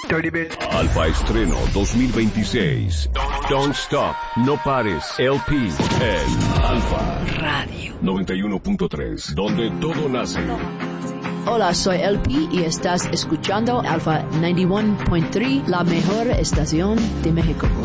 30 minutes. Alfa Estreno 2026. Don't Stop, No Pares, LP en Alfa Radio 91.3, donde todo nace. Hola, soy LP y estás escuchando Alfa 91.3, la mejor estación de México.